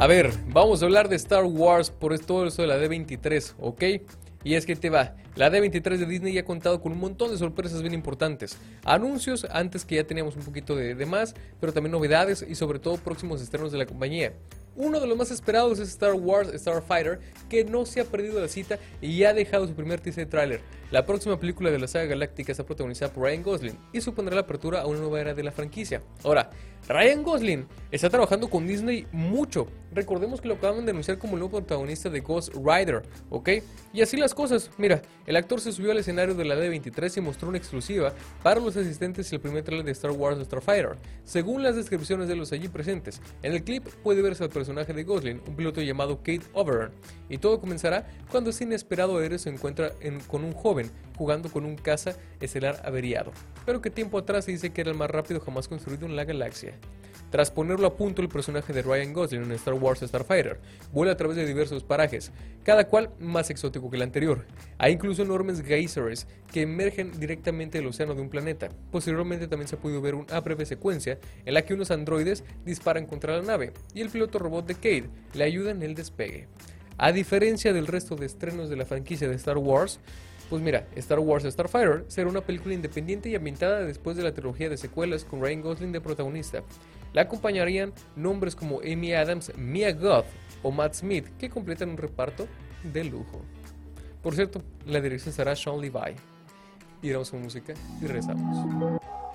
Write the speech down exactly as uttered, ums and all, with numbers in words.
A ver, vamos a hablar de Star Wars por todo eso de la D veintitrés, ¿ok? Y es que te va, la D veintitrés de Disney ya ha contado con un montón de sorpresas bien importantes. Anuncios antes que ya teníamos un poquito de, de más, pero también novedades y sobre todo próximos estrenos de la compañía. Uno de los más esperados es Star Wars Starfighter, que no se ha perdido la cita y ya ha dejado su primer teaser trailer. La próxima película de la saga galáctica está protagonizada por Ryan Gosling y supondrá la apertura a una nueva era de la franquicia. Ahora, Ryan Gosling está trabajando con Disney mucho. Recordemos que lo acaban de anunciar como el nuevo protagonista de Ghost Rider, ¿ok? Y así las cosas. Mira, el actor se subió al escenario de la D veintitrés y mostró una exclusiva para los asistentes y el primer trailer de Star Wars Starfighter. Según las descripciones de los allí presentes, en el clip puede verse al personaje de Gosling, un piloto llamado Kate Overturn, y todo comenzará cuando este inesperado héroe se encuentra en, con un joven jugando con un caza estelar averiado, pero que tiempo atrás se dice que era el más rápido jamás construido en la galaxia. Tras ponerlo a punto, el personaje de Ryan Gosling en Star Wars Starfighter vuela a través de diversos parajes, cada cual más exótico que el anterior. Hay incluso enormes geysers que emergen directamente del océano de un planeta. Posteriormente también se ha podido ver una breve secuencia en la que unos androides disparan contra la nave y el piloto robot de Cade le ayuda en el despegue. A diferencia del resto de estrenos de la franquicia de Star Wars, pues mira, Star Wars Starfighter será una película independiente y ambientada después de la trilogía de secuelas con Ryan Gosling de protagonista. La acompañarían nombres como Amy Adams, Mia Goth o Matt Smith, que completan un reparto de lujo. Por cierto, la dirección será Sean Levy. Iremos con música y regresamos.